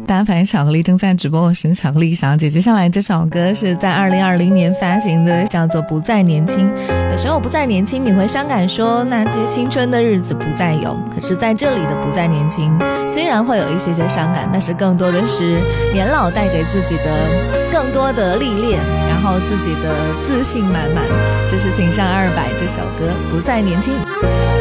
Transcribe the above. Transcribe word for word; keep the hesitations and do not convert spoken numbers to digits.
大牌巧克力正在直播，我是巧克力小姐。接下来这首歌是在二零二零年发行的，叫做不再年轻。有时候不再年轻，你会伤感说那些青春的日子不再有，可是在这里的不再年轻虽然会有一些些伤感，但是更多的是年老带给自己的更多的历练，然后自己的自信满满。这是请上二百这首歌不再年轻。